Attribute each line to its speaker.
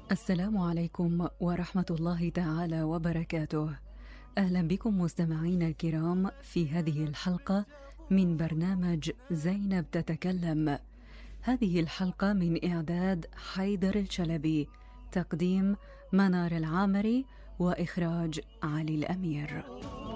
Speaker 1: السلام عليكم ورحمة الله تعالى وبركاته. أهلا بكم مستمعين الكرام في هذه الحلقة من برنامج زينب تتكلم. هذه الحلقة من إعداد حيدر الشلبي، تقديم منار العامري، وإخراج علي الأمير.